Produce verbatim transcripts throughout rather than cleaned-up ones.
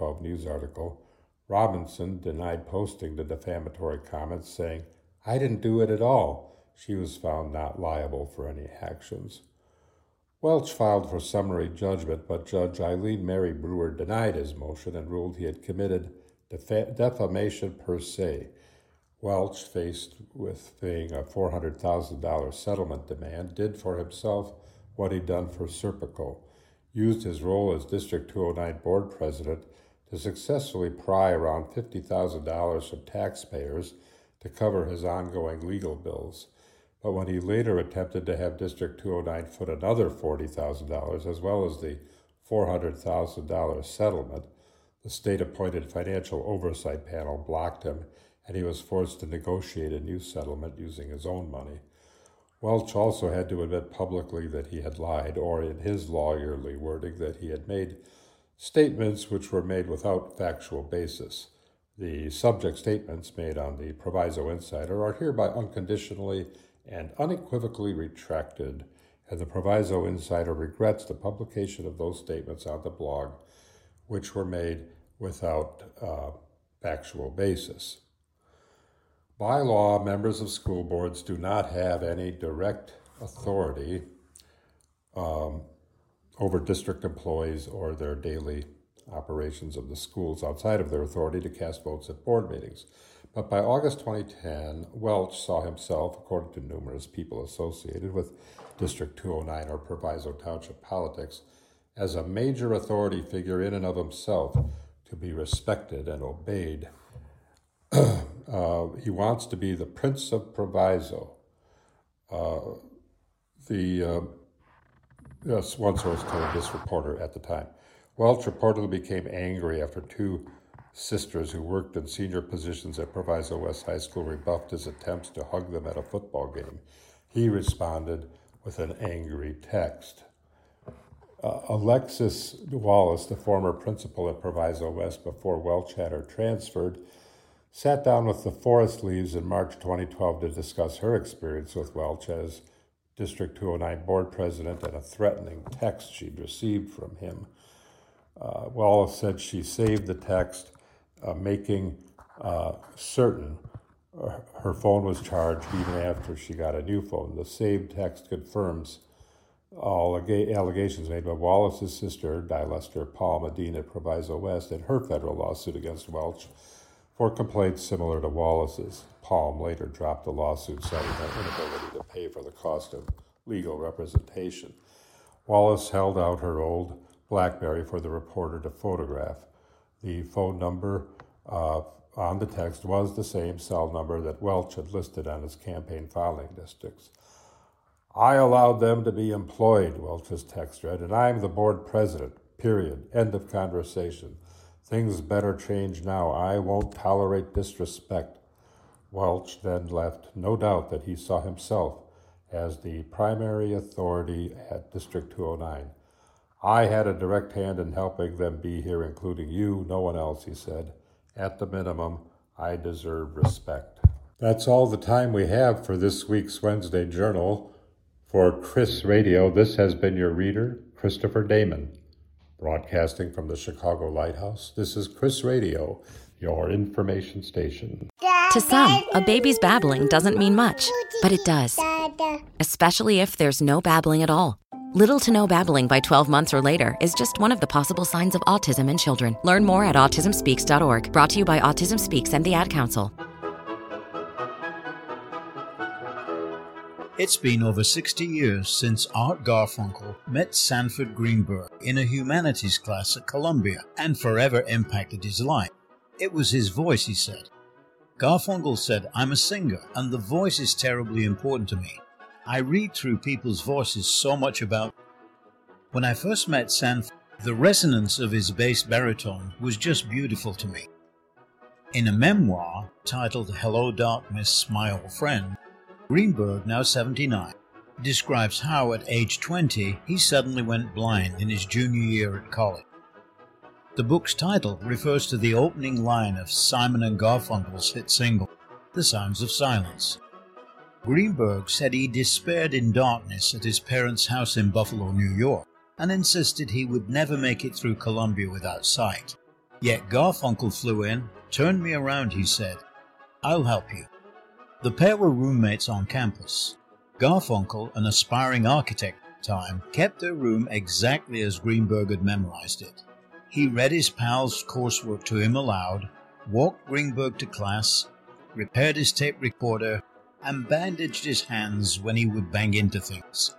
twelve news article, Robinson denied posting the defamatory comments, saying, "I didn't do it at all." She was found not liable for any actions. Welch filed for summary judgment, but Judge Eileen Mary Brewer denied his motion and ruled he had committed def- defamation per se. Welch, faced with paying a four hundred thousand dollars settlement demand, did for himself what he'd done for Serpico, used his role as District two oh nine board president to successfully pry around fifty thousand dollars from taxpayers to cover his ongoing legal bills. But when he later attempted to have District two oh nine foot another forty thousand dollars, as well as the four hundred thousand dollars settlement, the state-appointed financial oversight panel blocked him, and he was forced to negotiate a new settlement using his own money. Welch also had to admit publicly that he had lied, or in his lawyerly wording, that he had made statements which were made without factual basis. The subject statements made on the Proviso Insider are hereby unconditionally and unequivocally retracted, and the Proviso Insider regrets the publication of those statements on the blog, which were made without uh, factual basis. By law, members of school boards do not have any direct authority um, over district employees or their daily operations of the schools outside of their authority to cast votes at board meetings. But by August twenty ten, Welch saw himself, according to numerous people associated with District two oh nine or Proviso Township politics, as a major authority figure in and of himself to be respected and obeyed. uh, he wants to be the Prince of Proviso. Uh, the uh, yes, one source told this reporter at the time. Welch reportedly became angry after two sisters who worked in senior positions at Proviso West High School rebuffed his attempts to hug them at a football game. He responded with an angry text. Uh, Alexis Wallace, the former principal at Proviso West before Welch had her transferred, sat down with the Forest Leaves in March twenty twelve to discuss her experience with Welch as District two oh nine board president and a threatening text she'd received from him. Uh, Wallace said she saved the text, uh, making uh, certain uh, her phone was charged even after she got a new phone. The saved text confirms all allegations made by Wallace's sister, Dilester Paul Medina at Proviso West, in her federal lawsuit against Welch for complaints similar to Wallace's. Palm later dropped the lawsuit, citing her inability to pay for the cost of legal representation. Wallace held out her old BlackBerry for the reporter to photograph. The phone number uh, on the text was the same cell number that Welch had listed on his campaign filing districts. "I allowed them to be employed," Welch's text read, "and I'm the board president, period. End of conversation. Things better change now. I won't tolerate disrespect." Welch then left no doubt that he saw himself as the primary authority at District two oh nine. "I had a direct hand in helping them be here, including you, no one else," he said. "At the minimum, I deserve respect." That's all the time we have for this week's Wednesday Journal. For Chris Radio, this has been your reader, Christopher Damon. Broadcasting from the Chicago Lighthouse, this is Chris Radio, your information station. To some, a baby's babbling doesn't mean much, but it does. Especially if there's no babbling at all. Little to no babbling by twelve months or later is just one of the possible signs of autism in children. Learn more at autism speaks dot org. Brought to you by Autism Speaks and the Ad Council. It's been over sixty years since Art Garfunkel met Sanford Greenberg in a humanities class at Columbia and forever impacted his life. It was his voice, he said. Garfunkel said, "I'm a singer, and the voice is terribly important to me. I read through people's voices so much about..." When I first met Sanford, the resonance of his bass baritone was just beautiful to me. In a memoir titled Hello Darkness, My Old Friend, Greenberg, now seventy-nine, describes how at age twenty he suddenly went blind in his junior year at college. The book's title refers to the opening line of Simon and Garfunkel's hit single, The Sounds of Silence. Greenberg said he despaired in darkness at his parents' house in Buffalo, New York, and insisted he would never make it through Columbia without sight. Yet Garfunkel flew in, turned me around, he said. I'll help you. The pair were roommates on campus. Garfunkel, an aspiring architect at the time, kept their room exactly as Greenberg had memorized it. He read his pal's coursework to him aloud, walked Greenberg to class, repaired his tape recorder, and bandaged his hands when he would bang into things.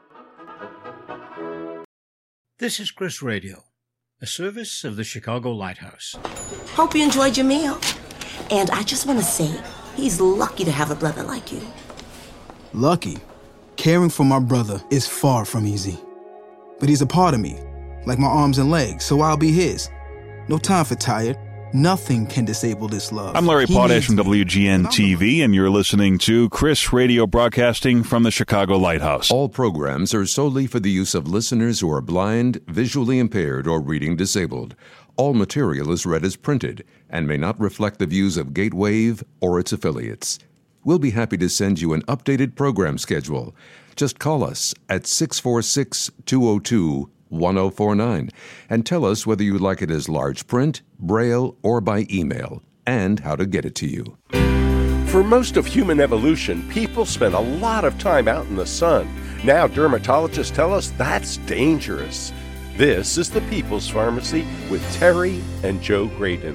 This is Chris Radio, a service of the Chicago Lighthouse. Hope you enjoyed your meal. And I just want to say, he's lucky to have a brother like you. Lucky? Caring for my brother is far from easy. But he's a part of me, like my arms and legs, so I'll be his. No time for tired. Nothing can disable this love. I'm Larry He Potash from needs me. W G N T V, and you're listening to Chris Radio broadcasting from the Chicago Lighthouse. All programs are solely for the use of listeners who are blind, visually impaired, or reading disabled. All material is read as printed and may not reflect the views of Gatewave or its affiliates. We'll be happy to send you an updated program schedule. Just call us at six four six, two oh two, one oh four nine and tell us whether you'd like it as large print, braille, or by email, and how to get it to you. For most of human evolution, people spend a lot of time out in the sun. Now dermatologists tell us that's dangerous. This is the People's Pharmacy with Terry and Joe Graydon.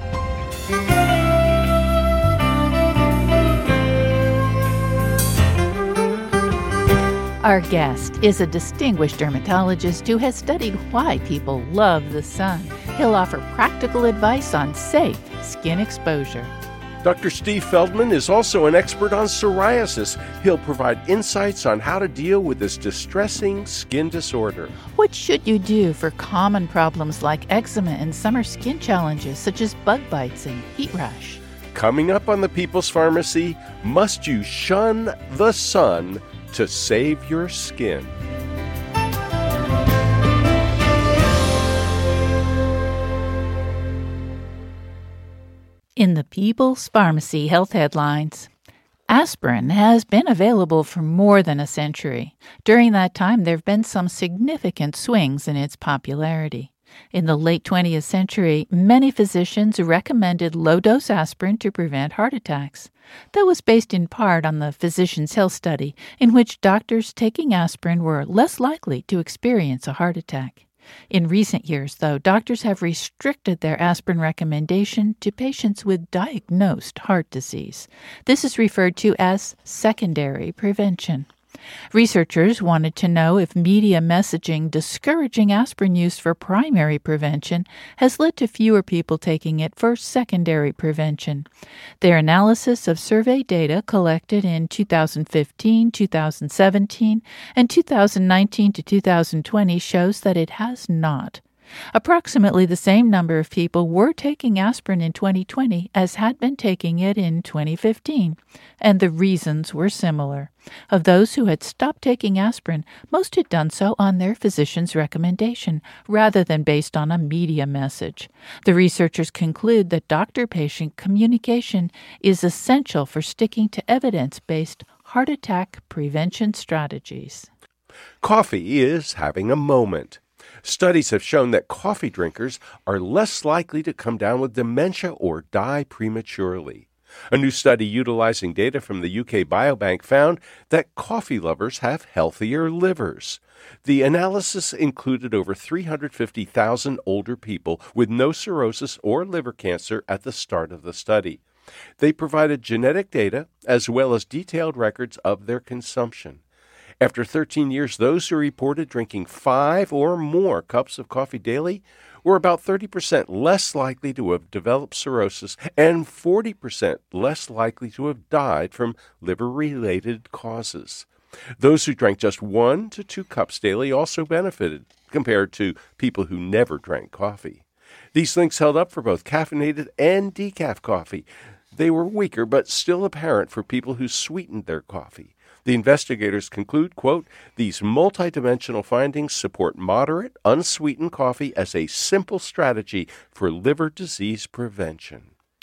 Our guest is a distinguished dermatologist who has studied why people love the sun. He'll offer practical advice on safe skin exposure. Doctor Steve Feldman is also an expert on psoriasis. He'll provide insights on how to deal with this distressing skin disorder. What should you do for common problems like eczema and summer skin challenges such as bug bites and heat rash? Coming up on the People's Pharmacy, must you shun the sun to save your skin? In the People's Pharmacy health headlines, aspirin has been available for more than a century. During that time, there have been some significant swings in its popularity. In the late twentieth century, many physicians recommended low-dose aspirin to prevent heart attacks. That was based in part on the Physicians' Health Study, in which doctors taking aspirin were less likely to experience a heart attack. In recent years, though, doctors have restricted their aspirin recommendation to patients with diagnosed heart disease. This is referred to as secondary prevention. Researchers wanted to know if media messaging discouraging aspirin use for primary prevention has led to fewer people taking it for secondary prevention. Their analysis of survey data collected in two thousand fifteen, two thousand seventeen, and two thousand nineteen to two thousand twenty shows that it has not. Approximately the same number of people were taking aspirin in twenty twenty as had been taking it in twenty fifteen, and the reasons were similar. Of those who had stopped taking aspirin, most had done so on their physician's recommendation, rather than based on a media message. The researchers conclude that doctor-patient communication is essential for sticking to evidence-based heart attack prevention strategies. Coffee is having a moment. Studies have shown that coffee drinkers are less likely to come down with dementia or die prematurely. A new study utilizing data from the U K Biobank found that coffee lovers have healthier livers. The analysis included over three hundred fifty thousand older people with no cirrhosis or liver cancer at the start of the study. They provided genetic data as well as detailed records of their consumption. After thirteen years, those who reported drinking five or more cups of coffee daily were about thirty percent less likely to have developed cirrhosis and forty percent less likely to have died from liver-related causes. Those who drank just one to two cups daily also benefited, compared to people who never drank coffee. These links held up for both caffeinated and decaf coffee. They were weaker but still apparent for people who sweetened their coffee. The investigators conclude, quote, these multidimensional findings support moderate, unsweetened coffee as a simple strategy for liver disease prevention.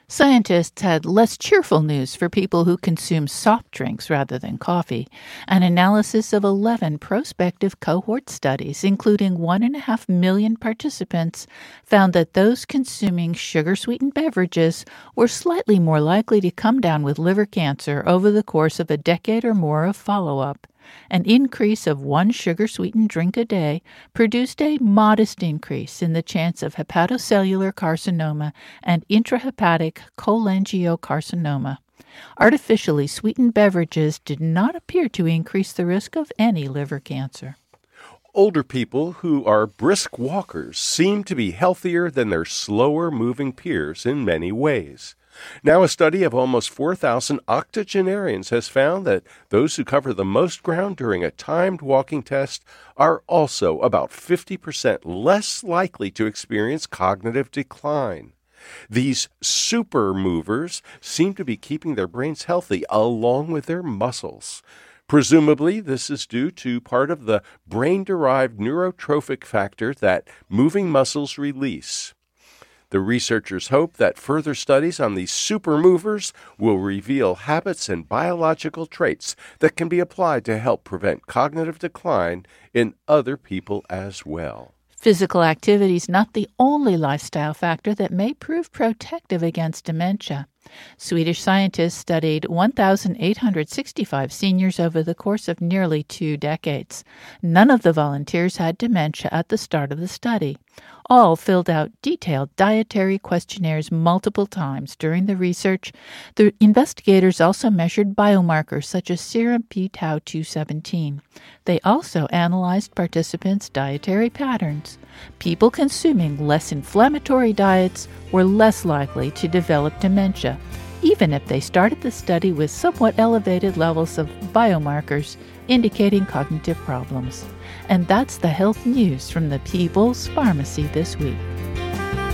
Scientists had less cheerful news for people who consume soft drinks rather than coffee. An analysis of eleven prospective cohort studies, including one and a half million participants, found that those consuming sugar-sweetened beverages were slightly more likely to come down with liver cancer over the course of a decade or more of follow-up. An increase of one sugar-sweetened drink a day produced a modest increase in the chance of hepatocellular carcinoma and intrahepatic cholangiocarcinoma. Artificially sweetened beverages did not appear to increase the risk of any liver cancer. Older people who are brisk walkers seem to be healthier than their slower-moving peers in many ways. Now, a study of almost four thousand octogenarians has found that those who cover the most ground during a timed walking test are also about fifty percent less likely to experience cognitive decline. These super movers seem to be keeping their brains healthy along with their muscles. Presumably, this is due to part of the brain-derived neurotrophic factor that moving muscles release. The researchers hope that further studies on these super movers will reveal habits and biological traits that can be applied to help prevent cognitive decline in other people as well. Physical activity is not the only lifestyle factor that may prove protective against dementia. Swedish scientists studied one thousand eight hundred sixty-five seniors over the course of nearly two decades. None of the volunteers had dementia at the start of the study. All filled out detailed dietary questionnaires multiple times during the research. The investigators also measured biomarkers such as serum p tau two seventeen. They also analyzed participants' dietary patterns. People consuming less inflammatory diets were less likely to develop dementia, even if they started the study with somewhat elevated levels of biomarkers indicating cognitive problems. And that's the health news from the People's Pharmacy this week.